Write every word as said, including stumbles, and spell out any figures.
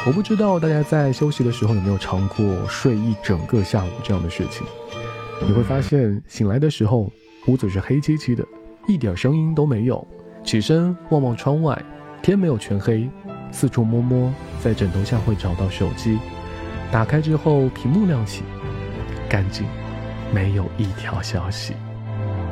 我不知道大家在休息的时候有没有尝过睡一整个下午这样的事情。你会发现醒来的时候屋子是黑漆漆的，一点声音都没有，起身望望窗外，天没有全黑，四处摸摸，在枕头下会找到手机，打开之后屏幕亮起，干净，没有一条消息。